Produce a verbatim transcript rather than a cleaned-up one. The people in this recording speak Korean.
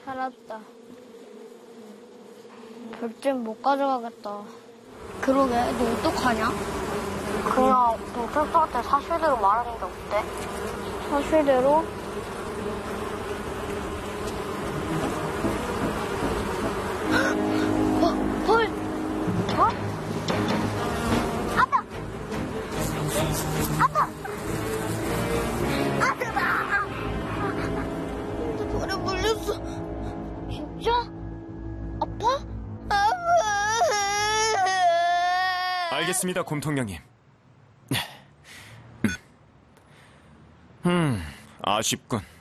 살았다. 별점 못 가져가겠다. 그러게, 너 어떡하냐? 그냥 경찰서한테 사실대로 말하는 게 어때? 사실대로? 어, 헐! 어? 아빠! 아빠! 아들아! 내 발에 물렸어. 진짜? 아파? 알겠습니다, 곰통령님. 음, 아쉽군.